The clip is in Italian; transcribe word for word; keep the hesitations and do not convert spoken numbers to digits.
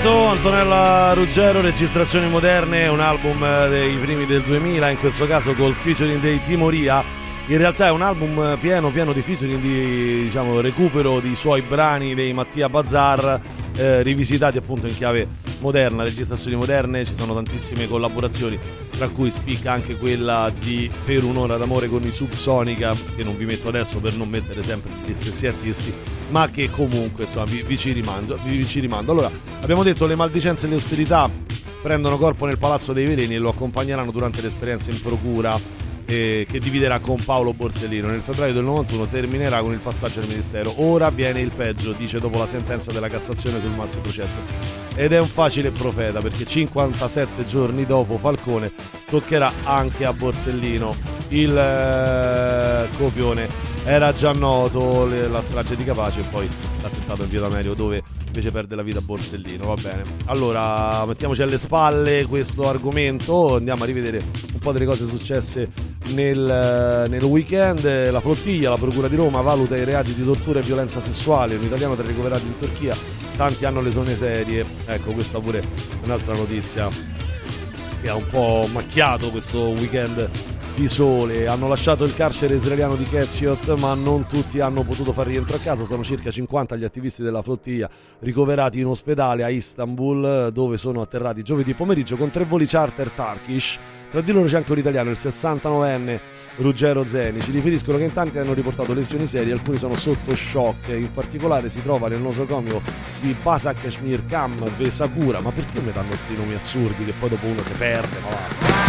Certo, Antonella Ruggero, registrazioni moderne, un album dei primi del duemila, in questo caso col featuring dei Timoria. In realtà è un album pieno pieno di featuring, di diciamo recupero di suoi brani dei Mattia Bazar, eh, rivisitati appunto in chiave moderna, registrazioni moderne. Ci sono tantissime collaborazioni, tra cui spicca anche quella di Per un'ora d'amore con i Subsonica, che non vi metto adesso per non mettere sempre gli stessi artisti, ma che comunque insomma vi, vi, ci rimando, vi, vi ci rimando. Allora, abbiamo detto le maldicenze e le austerità prendono corpo nel Palazzo dei Veleni e lo accompagneranno durante l'esperienza in procura, eh, che dividerà con Paolo Borsellino. Nel febbraio del novantuno terminerà con il passaggio al ministero. Ora viene il peggio, dice dopo la sentenza della Cassazione sul maxi processo, ed è un facile profeta, perché cinquantasette giorni dopo Falcone toccherà anche a Borsellino. Il eh, copione era già noto, le, la strage di Capaci e poi l'attentato in via D'Amelio, dove invece perde la vita Borsellino. Va bene, allora mettiamoci alle spalle questo argomento, andiamo a rivedere un po' delle cose successe nel, nel weekend. La Flottiglia, la Procura di Roma valuta i reati di tortura e violenza sessuale, un italiano tra i ricoverati in Turchia, tanti hanno lesioni serie. Ecco, questa pure è un'altra notizia che ha un po' macchiato questo weekend di sole. Hanno lasciato il carcere israeliano di Ketziot, ma non tutti hanno potuto far rientro a casa. Sono circa cinquanta gli attivisti della Flottiglia ricoverati in ospedale a Istanbul, dove sono atterrati giovedì pomeriggio con tre voli charter Turkish. Tra di loro c'è anche un italiano, il sessantanovenne Ruggero Zeni. Ci riferiscono che in tanti hanno riportato lesioni serie, alcuni sono sotto shock. In particolare si trova nel nosocomio di Basak Shmir Kam Vesakura. Ma perché mi danno sti nomi assurdi che poi dopo uno si perde? Ma va.